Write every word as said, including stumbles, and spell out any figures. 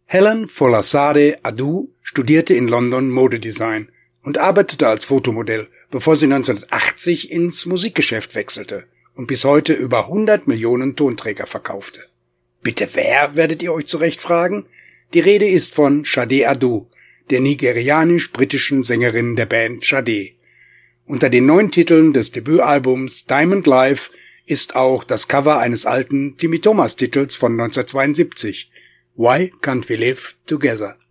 Helen Folasade Adu studierte in London Modedesign und arbeitete als Fotomodell, bevor sie neunzehnhundertachtzig ins Musikgeschäft wechselte und bis heute über hundert Millionen Tonträger verkaufte. Bitte wer, werdet ihr euch zurecht fragen? Die Rede ist von Sade Adu, der nigerianisch-britischen Sängerin der Band Sade. Unter den neun Titeln des Debütalbums Diamond Life ist auch das Cover eines alten Timmy Thomas Titels von neunzehnhundertzweiundsiebzig, Why Can't We Live Together?